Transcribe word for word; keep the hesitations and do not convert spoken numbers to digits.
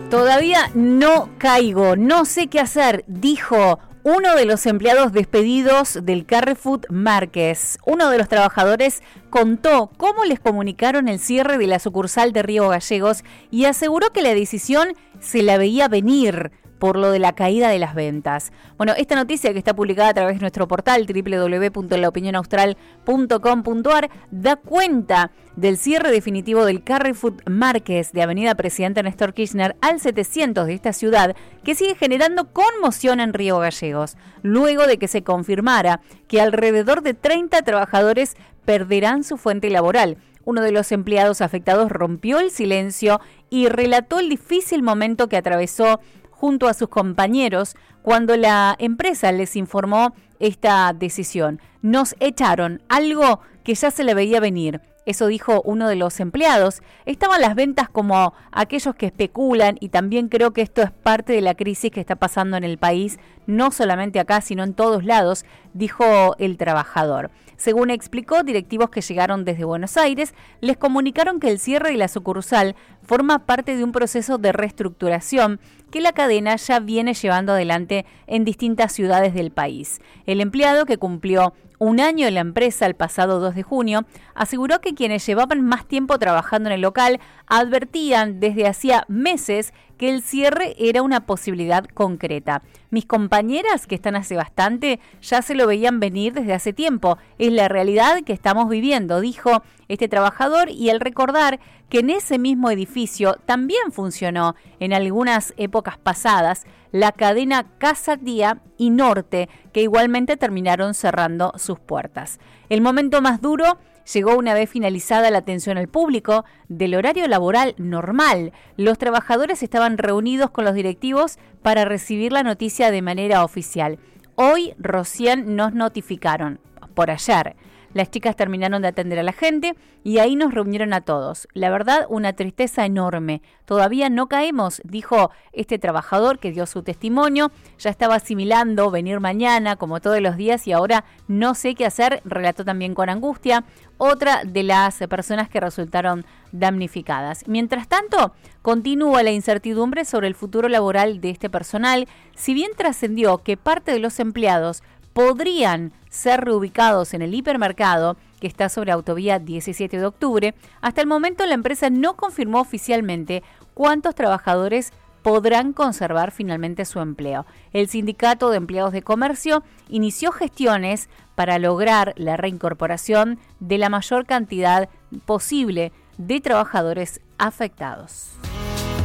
Todavía no caigo, no sé qué hacer, dijo uno de los empleados despedidos del Carrefour Márquez. Uno de los trabajadores contó cómo les comunicaron el cierre de la sucursal de Río Gallegos y aseguró que la decisión se la veía venir por lo de la caída de las ventas. Bueno, esta noticia, que está publicada a través de nuestro portal doble u doble u doble u punto la opinión austral punto com punto a r, da cuenta del cierre definitivo del Carrefour Márquez de Avenida Presidente Néstor Kirchner al setecientos de esta ciudad, que sigue generando conmoción en Río Gallegos, luego de que se confirmara que alrededor de treinta trabajadores perderán su fuente laboral. Uno de los empleados afectados rompió el silencio y relató el difícil momento que atravesó junto a sus compañeros cuando la empresa les informó esta decisión. Nos echaron, algo que ya se le veía venir. Eso dijo uno de los empleados. Estaban las ventas como aquellos que especulan, y también creo que esto es parte de la crisis que está pasando en el país, no solamente acá, sino en todos lados, dijo el trabajador. Según explicó, directivos que llegaron desde Buenos Aires les comunicaron que el cierre de la sucursal forma parte de un proceso de reestructuración que la cadena ya viene llevando adelante en distintas ciudades del país. El empleado, que cumplió un año en la empresa el pasado dos de junio, aseguró que quienes llevaban más tiempo trabajando en el local advertían desde hacía meses que el cierre era una posibilidad concreta. Mis compañeras, que están hace bastante, ya se lo veían venir desde hace tiempo. Es la realidad que estamos viviendo, dijo este trabajador, y al recordar que en ese mismo edificio también funcionó en algunas épocas pasadas la cadena Casa Día y Norte, que igualmente terminaron cerrando sus puertas. El momento más duro llegó una vez finalizada la atención al público del horario laboral normal. Los trabajadores estaban reunidos con los directivos para recibir la noticia de manera oficial. Hoy recién nos notificaron, por ayer. Las chicas terminaron de atender a la gente y ahí nos reunieron a todos. La verdad, una tristeza enorme. Todavía no caemos, dijo este trabajador que dio su testimonio. Ya estaba asimilando venir mañana, como todos los días, y ahora no sé qué hacer, relató también con angustia otra de las personas que resultaron damnificadas. Mientras tanto, continúa la incertidumbre sobre el futuro laboral de este personal, si bien trascendió que parte de los empleados podrían ser reubicados en el hipermercado que está sobre Autovía diecisiete de octubre. Hasta el momento la empresa no confirmó oficialmente cuántos trabajadores podrán conservar finalmente su empleo. El Sindicato de Empleados de Comercio inició gestiones para lograr la reincorporación de la mayor cantidad posible de trabajadores afectados.